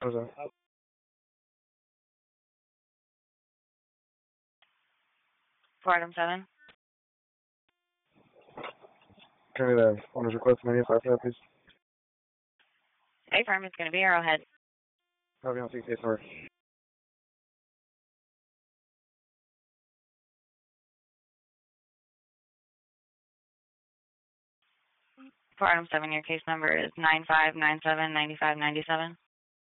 What was that? For item 7. Can I get a owner's request 95 for that, please? Affirm, it's going to be Arrowhead. Copy on 6 number. For item 7, your case number is 95979597.